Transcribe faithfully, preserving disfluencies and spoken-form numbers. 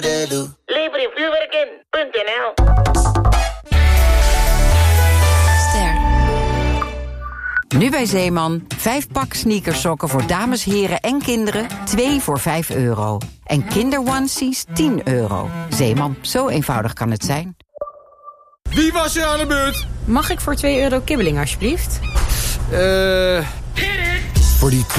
Lever je vuurwerk in. .nl Ster. Nu bij Zeeman. Vijf pak sneakersokken voor dames, heren en kinderen. Twee voor vijf euro. En kinderonesies tien euro. Zeeman, zo eenvoudig kan het zijn. Wie was er aan de beurt? Mag ik voor twee euro kibbeling alsjeblieft? Eh... Uh... Voor die